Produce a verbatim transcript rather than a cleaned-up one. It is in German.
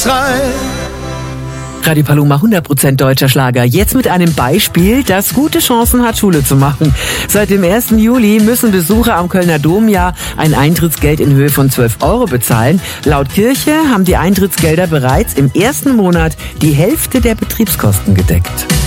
Radio Paloma, hundert Prozent deutscher Schlager. Jetzt mit einem Beispiel, das gute Chancen hat, Schule zu machen. Seit dem ersten Juli müssen Besucher am Kölner Domjahr ein Eintrittsgeld in Höhe von zwölf Euro bezahlen. Laut Kirche haben die Eintrittsgelder bereits im ersten Monat die Hälfte der Betriebskosten gedeckt.